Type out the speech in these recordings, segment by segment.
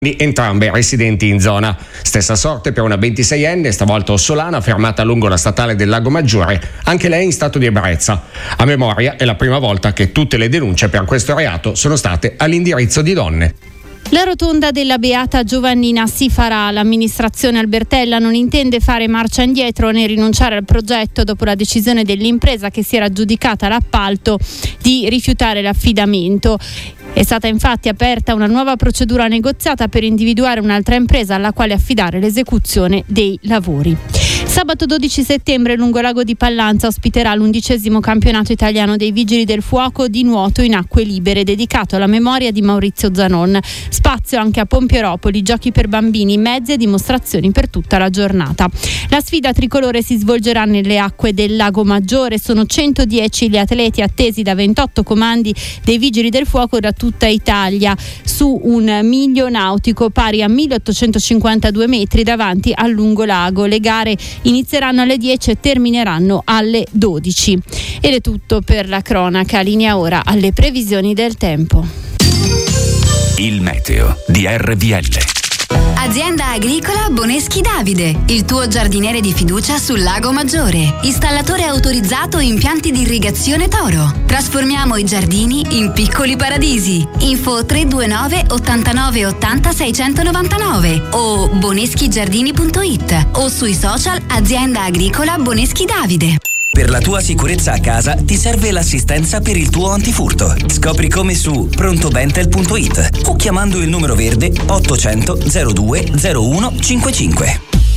entrambe residenti in zona. Stessa sorte per una 26enne, stavolta ossolana, fermata lungo la statale del Lago Maggiore, anche lei in stato di ebbrezza. A memoria è la prima volta che tutte le denunce per questo reato sono state all'indirizzo di donne. La rotonda della Beata Giovannina si farà. L'amministrazione albertella non intende fare marcia indietro né rinunciare al progetto dopo la decisione dell'impresa che si era aggiudicata l'appalto di rifiutare l'affidamento. È stata infatti aperta una nuova procedura negoziata per individuare un'altra impresa alla quale affidare l'esecuzione dei lavori. Sabato 12 settembre Lungolago di Pallanza ospiterà l'11° campionato italiano dei Vigili del Fuoco di nuoto in acque libere, dedicato alla memoria di Maurizio Zanon. Spazio anche a Pompieropoli, giochi per bambini, mezzi e dimostrazioni per tutta la giornata. La sfida tricolore si svolgerà nelle acque del Lago Maggiore. Sono 110 gli atleti attesi da 28 comandi dei Vigili del Fuoco da tutta Italia su un miglio nautico pari a 1852 metri davanti al Lungolago. Le gare inizieranno alle 10 e termineranno alle 12. Ed è tutto per la cronaca. Linea ora alle previsioni del tempo. Il meteo di RVL. Azienda agricola Boneschi Davide, il tuo giardiniere di fiducia sul Lago Maggiore. Installatore autorizzato impianti di irrigazione Toro. Trasformiamo i giardini in piccoli paradisi. Info 329 89 80 699 o boneschigiardini.it o sui social Azienda agricola Boneschi Davide. Per la tua sicurezza a casa ti serve l'assistenza per il tuo antifurto. Scopri come su prontobentel.it o chiamando il numero verde 800 02 01 55.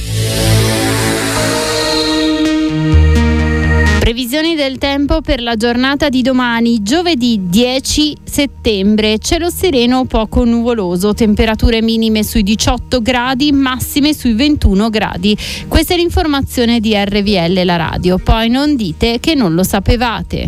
Previsioni del tempo per la giornata di domani, giovedì 10 settembre. Cielo sereno poco nuvoloso, temperature minime sui 18 gradi, massime sui 21 gradi. Questa è l'informazione di RVL, la radio. Poi non dite che non lo sapevate.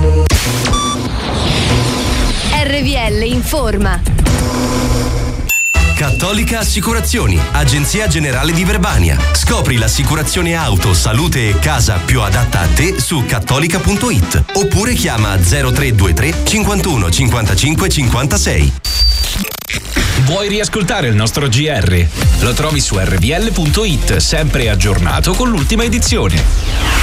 RVL informa. Cattolica Assicurazioni, Agenzia Generale di Verbania. Scopri l'assicurazione auto, salute e casa più adatta a te su cattolica.it oppure chiama 0323 51 55 56. Vuoi riascoltare il nostro GR? Lo trovi su rvl.it, sempre aggiornato con l'ultima edizione.